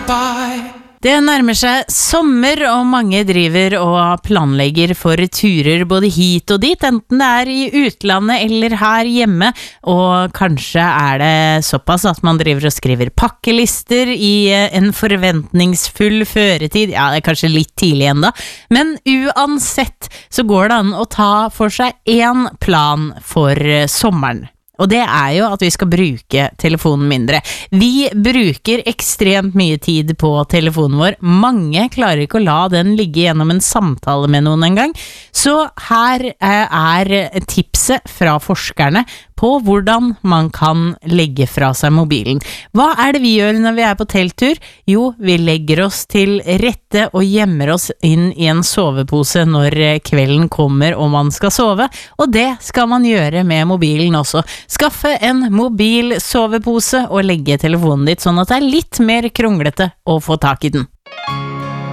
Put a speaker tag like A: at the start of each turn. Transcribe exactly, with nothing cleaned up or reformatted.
A: Det nærmer seg sommer, og mange driver og planlegger for turer både hit og dit, enten det er i utlandet eller her hjemme, og kanskje er det såpass at man driver og skriver pakkelister i en forventningsfull føretid. Ja, det er kanskje litt tidlig enda, men uansett så går det an å ta for seg en plan for sommeren. Og det er jo at vi skal bruke telefonen mindre. Vi bruker ekstremt mye tid på telefonen vår. Mange klarer ikke å la den ligge gjennom en samtale med noen en gang. Så her er tipset fra forskerne på hvordan man kan legge fra seg mobilen. Hva er det vi gjør når vi er på telttur? Jo, vi legger oss til rette og gjemmer oss inn i en sovepose når kvelden kommer og man skal sove. Og det skal man gjøre med mobilen også. Skaffe en mobil sovepose og legge telefonen ditt sånn at det er litt mer kronglete å få tak i den.